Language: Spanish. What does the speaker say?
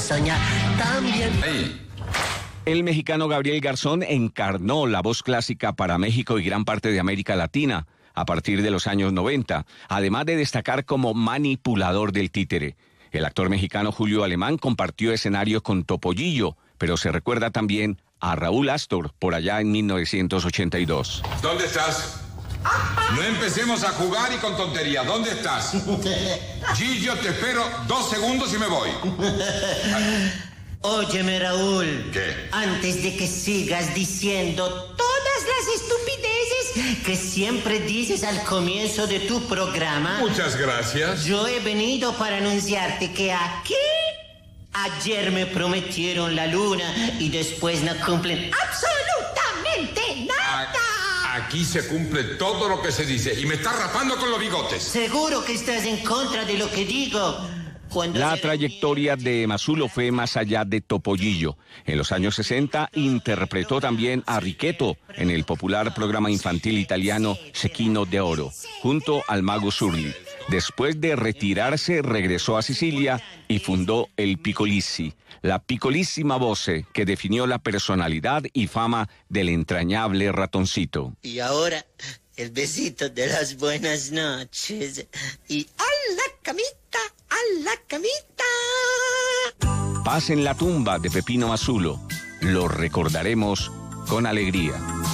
soñar también. Hey. El mexicano Gabriel Garzón encarnó la voz clásica para México y gran parte de América Latina a partir de los años 90, además de destacar como manipulador del títere. El actor mexicano Julio Alemán compartió escenario con Topollillo, pero se recuerda también a Raúl Astor por allá en 1982. ¿Dónde estás? No empecemos a jugar y con tontería. ¿Dónde estás? Gillo, te espero 2 segundos y me voy. Óyeme, Raúl. ¿Qué? Antes de que sigas diciendo todas las estupideces que siempre dices al comienzo de tu programa, Muchas gracias. yo he venido para anunciarte que aquí ayer me prometieron la luna y después no cumplen absolutamente nada. Aquí se cumple todo lo que se dice y me está rapando con los bigotes. Seguro que estás en contra de lo que digo. La trayectoria de Masulo fue más allá de Topollillo. En los años 60 interpretó también a Riquetto en el popular programa infantil italiano Cecchino de Oro, junto al mago Zurli. Después de retirarse, regresó a Sicilia y fundó el Piccolissi, la piccolissima voce que definió la personalidad y fama del entrañable ratoncito. Y ahora, el besito de las buenas noches. Y a la camita, a la camita. Paz en la tumba de Pepino Masulo. Lo recordaremos con alegría.